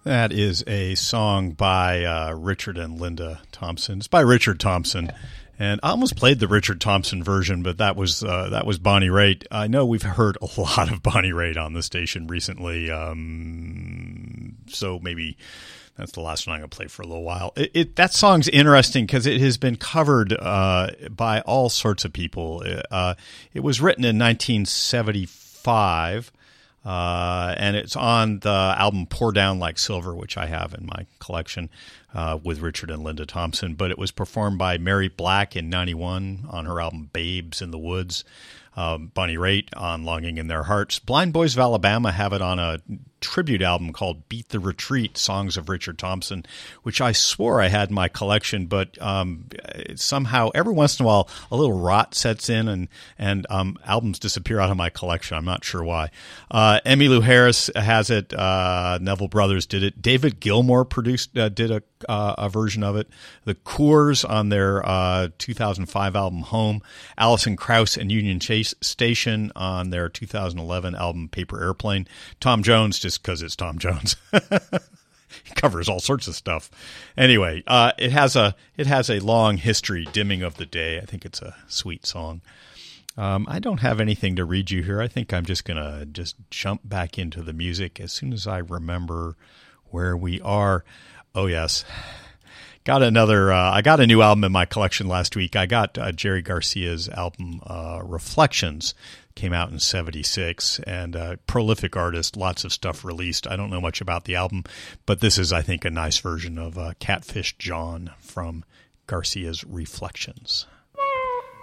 That is a song by Richard and Linda Thompson. It's by Richard Thompson, and I almost played the Richard Thompson version, but that was Bonnie Raitt. I know we've heard a lot of Bonnie Raitt on the station recently, so maybe that's the last one I'm going to play for a little while. That song's interesting because it has been covered by all sorts of people. It was written in 1975. And it's on the album Pour Down Like Silver, which I have in my collection with Richard and Linda Thompson. But it was performed by Mary Black in 91 on her album Babes in the Woods. Bonnie Raitt on Longing in Their Hearts. Blind Boys of Alabama have it on a tribute album called Beat the Retreat, Songs of Richard Thompson, which I swore I had in my collection, but somehow every once in a while a little rot sets in and albums disappear out of my collection. I'm not sure why. Emmylou Harris has it. Neville Brothers did it. David Gilmour did a version of it. The Coors on their 2005 album Home. Alison Krauss and Union Chase Station on their 2011 album Paper Airplane. Tom Jones, just because it's Tom Jones. He covers all sorts of stuff. Anyway, it has a long history, Dimming of the Day. I think it's a sweet song. I don't have anything to read you here. I think I'm just going to jump back into the music as soon as I remember where we are. Oh, yes. I got a new album in my collection last week. I got Jerry Garcia's album, Reflections. Came out in 76, and prolific artist, lots of stuff released. I don't know much about the album, but this is, I think, a nice version of Catfish John from Garcia's Reflections.